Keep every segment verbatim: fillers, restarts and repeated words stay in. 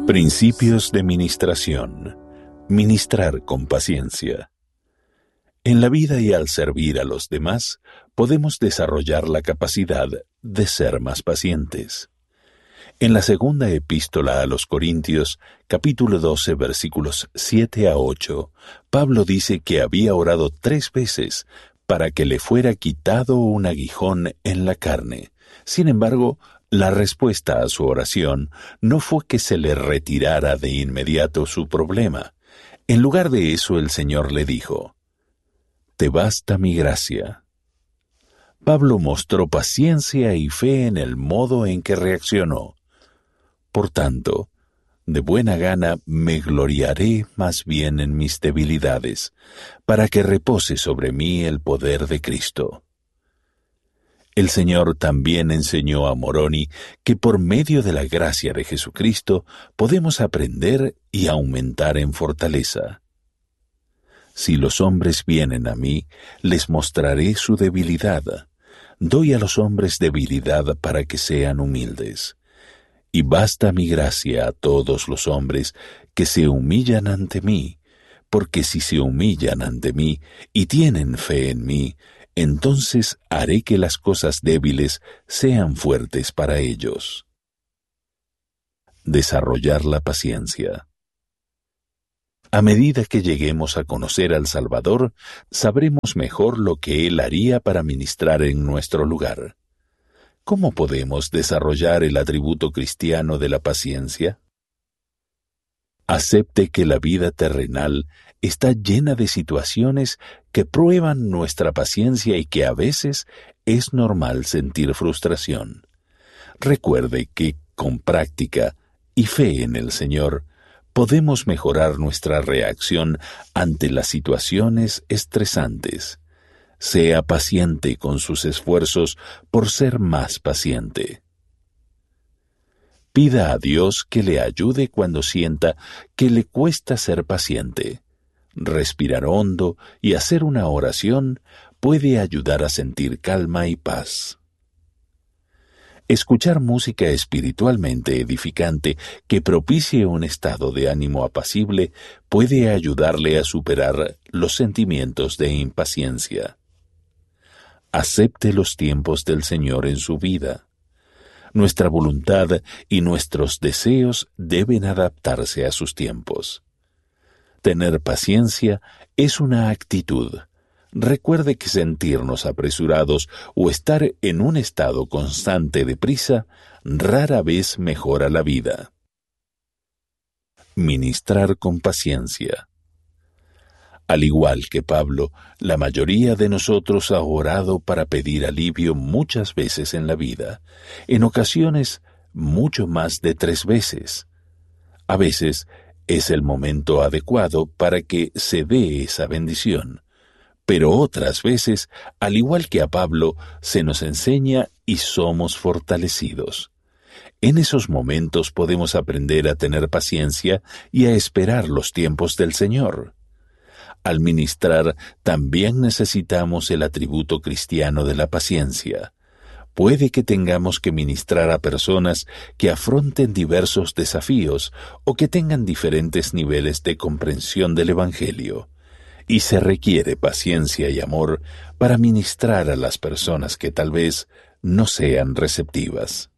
Principios de ministración. Ministrar con paciencia. En la vida y al servir a los demás, podemos desarrollar la capacidad de ser más pacientes. En la segunda epístola a los Corintios, capítulo doce, versículos siete a ocho, Pablo dice que había orado tres veces para que le fuera quitado un aguijón en la carne. Sin embargo, la respuesta a su oración no fue que se le retirara de inmediato su problema. En lugar de eso, el Señor le dijo: «Te basta mi gracia». Pablo mostró paciencia y fe en el modo en que reaccionó. Por tanto, de buena gana me gloriaré más bien en mis debilidades, para que repose sobre mí el poder de Cristo. El Señor también enseñó a Moroni que por medio de la gracia de Jesucristo podemos aprender y aumentar en fortaleza. Si los hombres vienen a mí, les mostraré su debilidad. Doy a los hombres debilidad para que sean humildes. Y basta mi gracia a todos los hombres que se humillan ante mí, porque si se humillan ante mí y tienen fe en mí, entonces haré que las cosas débiles sean fuertes para ellos. Desarrollar la paciencia. A medida que lleguemos a conocer al Salvador, sabremos mejor lo que Él haría para ministrar en nuestro lugar. ¿Cómo podemos desarrollar el atributo cristiano de la paciencia? Acepte que la vida terrenal está llena de situaciones que prueban nuestra paciencia y que a veces es normal sentir frustración. Recuerde que con práctica y fe en el Señor podemos mejorar nuestra reacción ante las situaciones estresantes. Sea paciente con sus esfuerzos por ser más paciente. Pida a Dios que le ayude cuando sienta que le cuesta ser paciente. Respirar hondo y hacer una oración puede ayudar a sentir calma y paz. Escuchar música espiritualmente edificante que propicie un estado de ánimo apacible puede ayudarle a superar los sentimientos de impaciencia. Acepte los tiempos del Señor en su vida. Nuestra voluntad y nuestros deseos deben adaptarse a sus tiempos. Tener paciencia es una actitud. Recuerde que sentirnos apresurados o estar en un estado constante de prisa rara vez mejora la vida. Ministrar con paciencia. Al igual que Pablo, la mayoría de nosotros ha orado para pedir alivio muchas veces en la vida, en ocasiones mucho más de tres veces. A veces es el momento adecuado para que se dé esa bendición, pero otras veces, al igual que a Pablo, se nos enseña y somos fortalecidos. En esos momentos podemos aprender a tener paciencia y a esperar los tiempos del Señor. Al ministrar, también necesitamos el atributo cristiano de la paciencia. Puede que tengamos que ministrar a personas que afronten diversos desafíos o que tengan diferentes niveles de comprensión del Evangelio, y se requiere paciencia y amor para ministrar a las personas que tal vez no sean receptivas.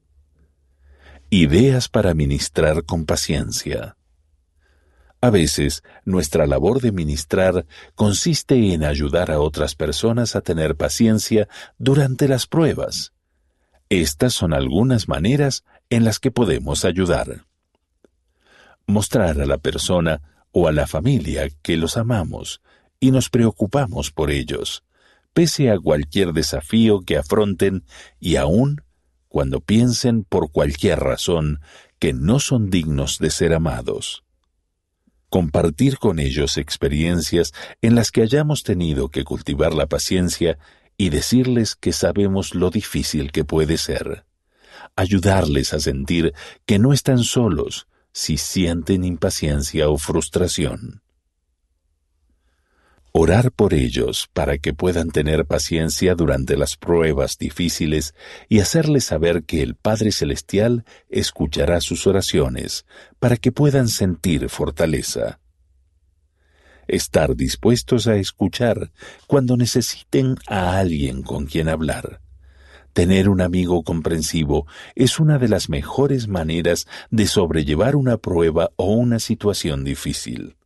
Ideas para ministrar con paciencia. A veces, nuestra labor de ministrar consiste en ayudar a otras personas a tener paciencia durante las pruebas. Estas son algunas maneras en las que podemos ayudar. Mostrar a la persona o a la familia que los amamos y nos preocupamos por ellos, pese a cualquier desafío que afronten y aun cuando piensen por cualquier razón que no son dignos de ser amados. Compartir con ellos experiencias en las que hayamos tenido que cultivar la paciencia y decirles que sabemos lo difícil que puede ser. Ayudarles a sentir que no están solos si sienten impaciencia o frustración. Orar por ellos para que puedan tener paciencia durante las pruebas difíciles y hacerles saber que el Padre Celestial escuchará sus oraciones para que puedan sentir fortaleza. Estar dispuestos a escuchar cuando necesiten a alguien con quien hablar. Tener un amigo comprensivo es una de las mejores maneras de sobrellevar una prueba o una situación difícil.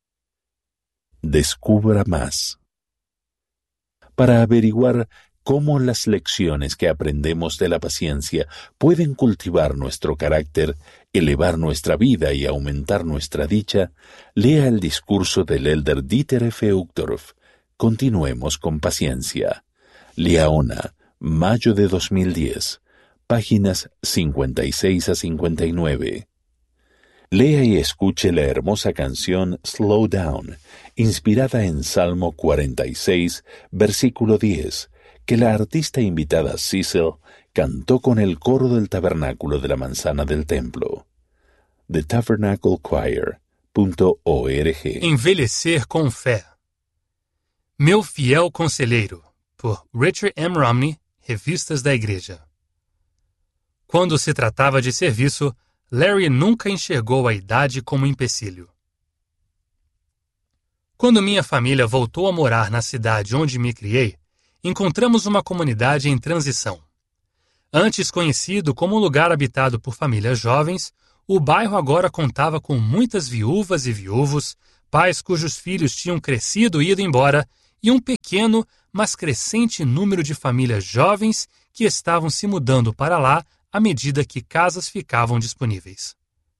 Descubra más. Para averiguar cómo las lecciones que aprendemos de la paciencia pueden cultivar nuestro carácter, elevar nuestra vida y aumentar nuestra dicha, lea el discurso del elder Dieter F. Uchtdorf. Continuemos con paciencia. Liaona, mayo de dos mil diez, páginas cincuenta y seis a cincuenta y nueve. Lea y escuche la hermosa canción Slow Down, inspirada en Salmo cuarenta y seis, versículo diez, que la artista invitada Cecil cantó con el coro del tabernáculo de la manzana del templo. the tabernacle choir punto org. Envelhecer com fé. Meu fiel conselheiro, por Richard M. Romney, Revistas da Igreja. Quando se tratava de serviço, Larry nunca enxergou a idade como empecilho. Quando minha família voltou a morar na cidade onde me criei, encontramos uma comunidade em transição. Antes conhecido como um lugar habitado por famílias jovens, o bairro agora contava com muitas viúvas e viúvos, pais cujos filhos tinham crescido e ido embora, e um pequeno, mas crescente número de famílias jovens que estavam se mudando para lá à medida que casas ficavam disponíveis.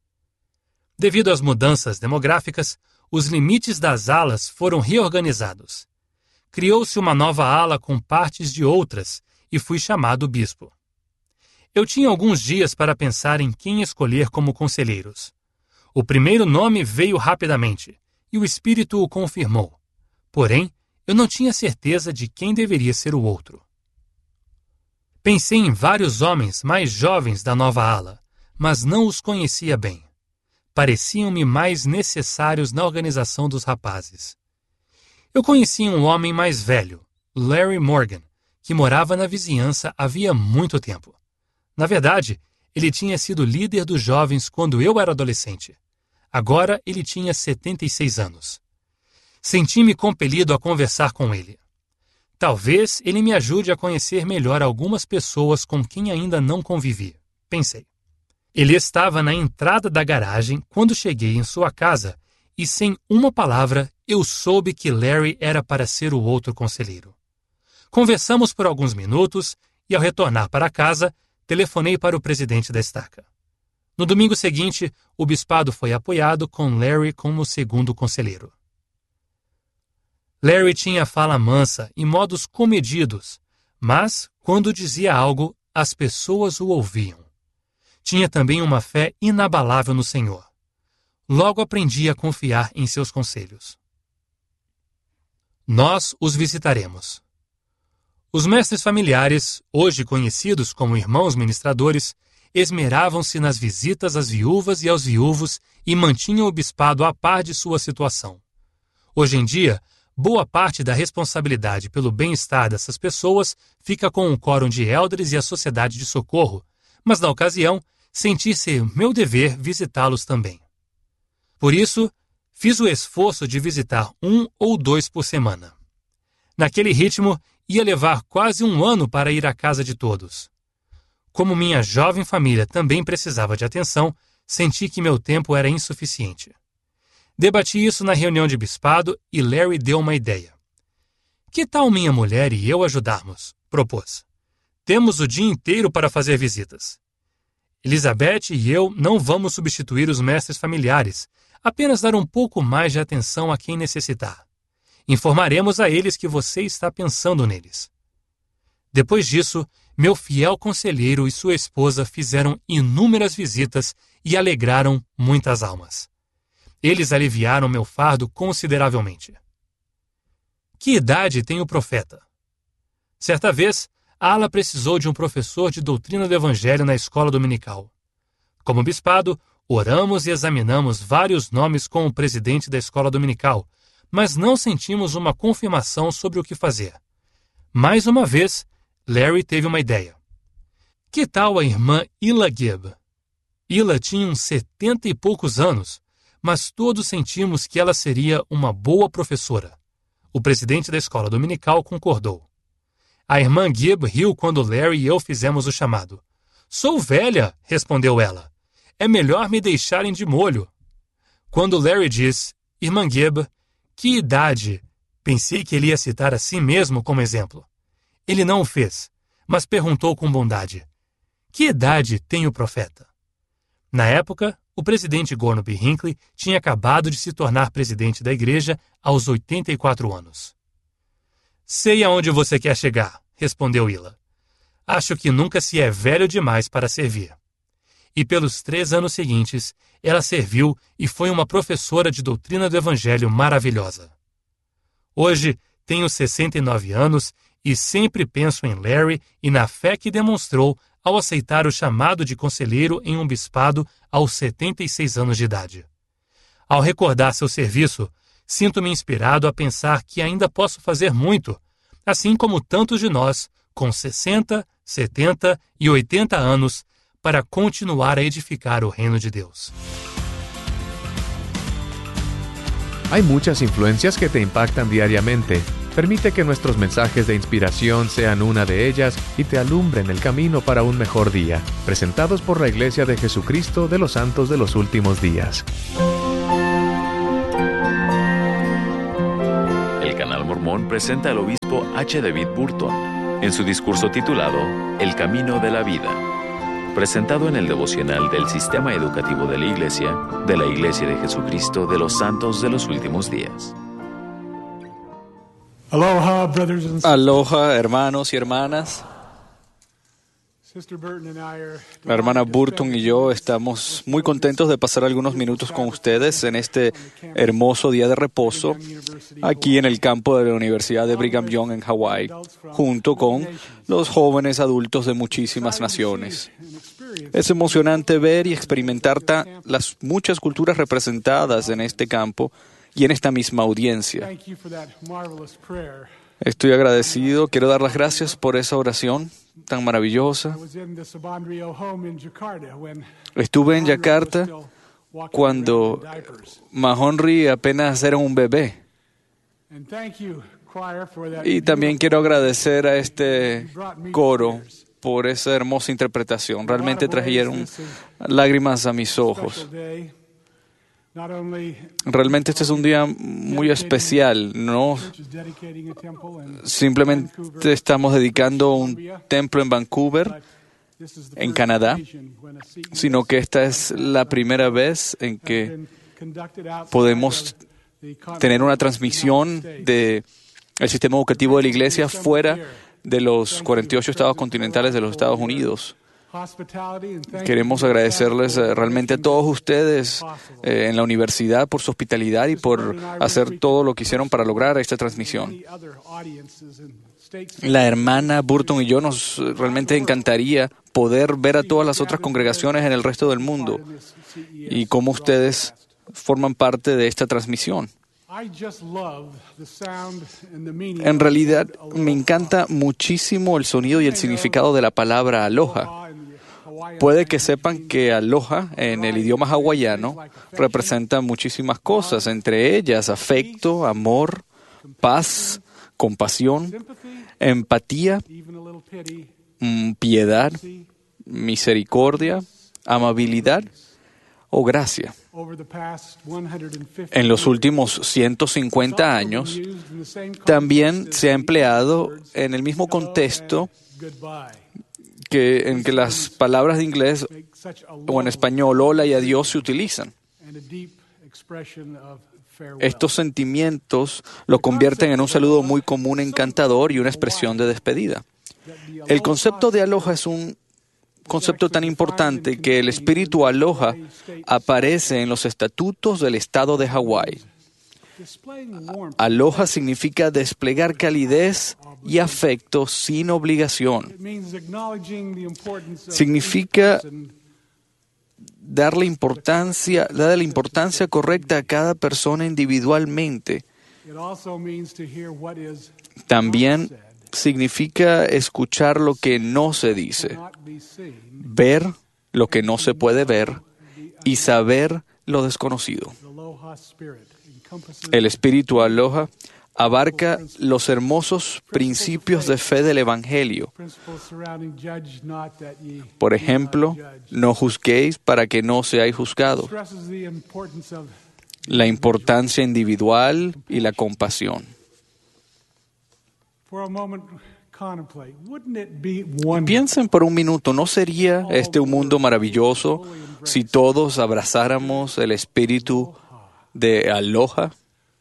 Devido às mudanças demográficas, os limites das alas foram reorganizados. Criou-se uma nova ala com partes de outras e fui chamado bispo. Eu tinha alguns dias para pensar em quem escolher como conselheiros. O primeiro nome veio rapidamente, e o Espírito o confirmou. Porém, eu não tinha certeza de quem deveria ser o outro. Pensei em vários homens mais jovens da nova ala, mas não os conhecia bem. Pareciam-me mais necessários na organização dos rapazes. Eu conhecia um homem mais velho, Larry Morgan, que morava na vizinhança havia muito tempo. Na verdade, ele tinha sido líder dos jovens quando eu era adolescente. Agora ele tinha setenta e seis anos. Senti-me compelido a conversar com ele. Talvez ele me ajude a conhecer melhor algumas pessoas com quem ainda não convivi, pensei. Ele estava na entrada da garagem quando cheguei em sua casa e, sem uma palavra, eu soube que Larry era para ser o outro conselheiro. Conversamos por alguns minutos e, ao retornar para casa, telefonei para o presidente da estaca. No domingo seguinte, o bispado foi apoiado com Larry como segundo conselheiro. Larry tinha fala mansa e modos comedidos, mas, quando dizia algo, as pessoas o ouviam. Tinha também uma fé inabalável no Senhor. Logo aprendi a confiar em seus conselhos. Nós os visitaremos. Os mestres familiares, hoje conhecidos como irmãos ministradores, esmeravam-se nas visitas às viúvas e aos viúvos e mantinham o bispado a par de sua situação. Hoje em dia, boa parte da responsabilidade pelo bem-estar dessas pessoas fica com o quórum de elders e a sociedade de socorro, mas na ocasião, senti ser meu dever visitá-los também. Por isso, fiz o esforço de visitar um ou dois por semana. Naquele ritmo, ia levar quase um ano para ir à casa de todos. Como minha jovem família também precisava de atenção, senti que meu tempo era insuficiente. Debati isso na reunião de bispado e Larry deu uma ideia. Que tal minha mulher e eu ajudarmos? Propôs. Temos o dia inteiro para fazer visitas. Elizabeth e eu não vamos substituir os mestres familiares, apenas dar um pouco mais de atenção a quem necessitar. Informaremos a eles que você está pensando neles. Depois disso, meu fiel conselheiro e sua esposa fizeram inúmeras visitas e alegraram muitas almas. Eles aliviaram meu fardo consideravelmente. Que idade tem o profeta? Certa vez, Ala precisou de um professor de doutrina do Evangelho na escola dominical. Como bispado, oramos e examinamos vários nomes com o presidente da escola dominical, mas não sentimos uma confirmação sobre o que fazer. Mais uma vez, Larry teve uma ideia. Que tal a irmã Ila Gibb? Ila tinha uns setenta e poucos anos, mas todos sentimos que ela seria uma boa professora. O presidente da escola dominical concordou. A irmã Gibb riu quando Larry e eu fizemos o chamado. Sou velha, respondeu ela. É melhor me deixarem de molho. Quando Larry disse, irmã Gibb, que idade? Pensei que ele ia citar a si mesmo como exemplo. Ele não o fez, mas perguntou com bondade. Que idade tem o profeta? Na época, o presidente Gornby Hinckley tinha acabado de se tornar presidente da igreja aos oitenta e quatro anos. Sei aonde você quer chegar, respondeu Ila. Acho que nunca se é velho demais para servir. E pelos três anos seguintes, ela serviu e foi uma professora de doutrina do Evangelho maravilhosa. Hoje, tenho sessenta e nove anos e sempre penso em Larry e na fé que demonstrou ao aceitar o chamado de conselheiro em um bispado aos setenta e seis anos de idade. Ao recordar seu serviço, sinto-me inspirado a pensar que ainda posso fazer muito, assim como tantos de nós, com sessenta, setenta e oitenta anos, para continuar a edificar o reino de Deus. Hay muchas influencias que te impactan diariamente. Permite que nuestros mensajes de inspiración sean una de ellas y te alumbren el camino para un mejor día. Presentados por la Iglesia de Jesucristo de los Santos de los Últimos Días. El Canal Mormón presenta al obispo H. David Burton en su discurso titulado El Camino de la Vida, presentado en el devocional del Sistema Educativo de la Iglesia, de la Iglesia de Jesucristo de los Santos de los Últimos Días. Aloha, brothers and sisters. Aloha, hermanos y hermanas. La hermana Burton y yo estamos muy contentos de pasar algunos minutos con ustedes en este hermoso día de reposo aquí en el campo de la Universidad de Brigham Young en Hawái, junto con los jóvenes adultos de muchísimas naciones. Es emocionante ver y experimentar ta- las muchas culturas representadas en este campo y en esta misma audiencia. Estoy agradecido, quiero dar las gracias por esa oración tan maravillosa. Estuve en Yakarta cuando Mahonri apenas era un bebé. Y también quiero agradecer a este coro por esa hermosa interpretación. Realmente trajeron lágrimas a mis ojos. Realmente este es un día muy especial. No simplemente estamos dedicando un templo en Vancouver, en Canadá, sino que esta es la primera vez en que podemos tener una transmisión del sistema educativo de la Iglesia fuera de los cuarenta y ocho estados continentales de los Estados Unidos. Queremos agradecerles eh, realmente a todos ustedes eh, en la universidad por su hospitalidad y por hacer todo lo que hicieron para lograr esta transmisión. La hermana Burton y yo nos realmente encantaría poder ver a todas las otras congregaciones en el resto del mundo y cómo ustedes forman parte de esta transmisión. En realidad, me encanta muchísimo el sonido y el significado de la palabra aloha. Puede que sepan que aloha en el idioma hawaiano representa muchísimas cosas, entre ellas afecto, amor, paz, compasión, empatía, piedad, misericordia, amabilidad o gracia. En los últimos ciento cincuenta años, también se ha empleado en el mismo contexto que en que las palabras de inglés o en español hola y adiós se utilizan. Estos sentimientos lo convierten en un saludo muy común, encantador y una expresión de despedida. El concepto de aloha es un concepto tan importante que el espíritu aloha aparece en los estatutos del estado de Hawái. Aloha significa desplegar calidez y afecto sin obligación. Significa darle importancia, darle la importancia correcta a cada persona individualmente También significa escuchar lo que no se dice, ver lo que no se puede ver y saber lo desconocido. El espíritu Aloha abarca los hermosos principios de fe del Evangelio. Por ejemplo, no juzguéis para que no seáis juzgados. La importancia individual y la compasión. Piensen por un minuto, ¿no sería este un mundo maravilloso si todos abrazáramos el espíritu de Aloha?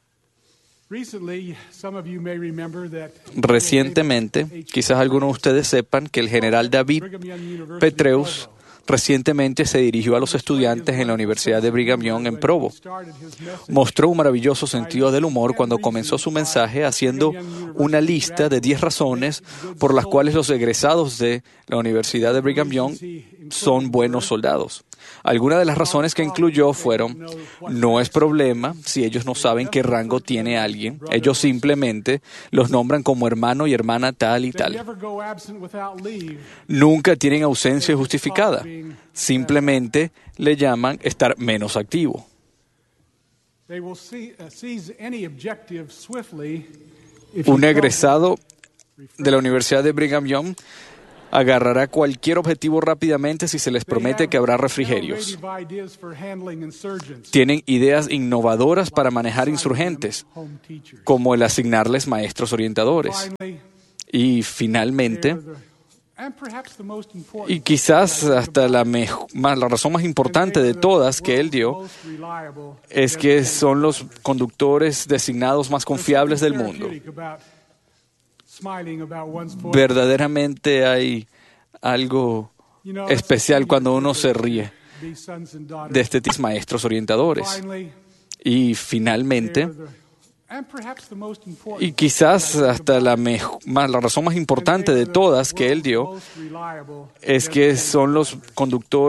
Recientemente, quizás algunos de ustedes sepan que el general David Petraeus recientemente se dirigió a los estudiantes en la Universidad de Brigham Young en Provo. Mostró un maravilloso sentido del humor cuando comenzó su mensaje haciendo una lista de diez razones por las cuales los egresados de la Universidad de Brigham Young son buenos soldados. Algunas de las razones que incluyó fueron: no es problema si ellos no saben qué rango tiene alguien. Ellos simplemente los nombran como hermano y hermana tal y tal. Nunca tienen ausencia justificada. Simplemente le llaman estar menos activo. Un egresado de la Universidad de Brigham Young agarrará cualquier objetivo rápidamente si se les promete que habrá refrigerios. Tienen ideas innovadoras para manejar insurgentes, como el asignarles maestros orientadores. Y finalmente, y quizás hasta la, mejor, la razón más importante de todas que él dio, es que son los conductores designados más confiables del mundo. Verdaderamente hay algo especial cuando uno se ríe de este tipo de maestros orientadores. Y finalmente, y quizás hasta la, mejor, la razón más importante de todas que él dio, es que son los conductores